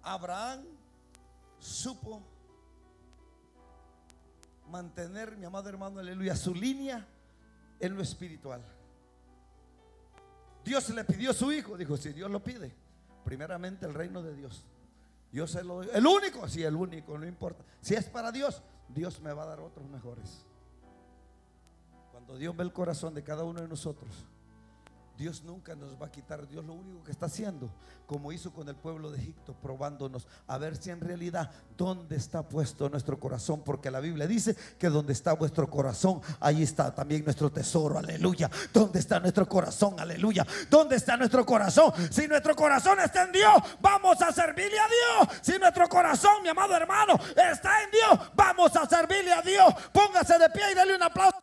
Abraham supo mantener, mi amado hermano, aleluya, su línea en lo espiritual. Dios le pidió a su hijo, dijo: si Dios lo pide, primeramente el reino de Dios, yo se lo doy. El único, sí, el único, no importa. Si es para Dios, Dios me va a dar otros mejores. Cuando Dios ve el corazón de cada uno de nosotros, Dios nunca nos va a quitar. Dios lo único que está haciendo, como hizo con el pueblo de Egipto, probándonos a ver si en realidad dónde está puesto nuestro corazón, porque la Biblia dice que donde está vuestro corazón, ahí está también nuestro tesoro. Aleluya. ¿Dónde está nuestro corazón? Aleluya. ¿Dónde está nuestro corazón? Si nuestro corazón está en Dios, vamos a servirle a Dios. Si nuestro corazón, mi amado hermano, está en Dios, vamos a servirle a Dios. Póngase de pie y dale un aplauso.